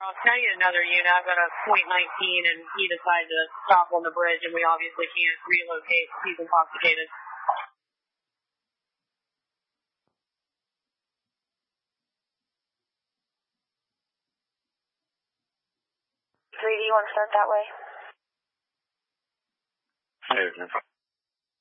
Now you get another unit. I've got a .19 and he decided to stop on the bridge and we obviously can't relocate. He's intoxicated. 3D, you want to start that way? Hey,